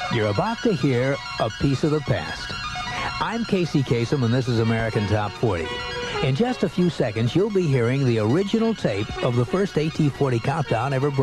You're about to hear a piece of the past. I'm Casey Kasem, and this is American Top 40. In just a few seconds, you'll be hearing the original tape of the first AT-40 countdown ever broadcast.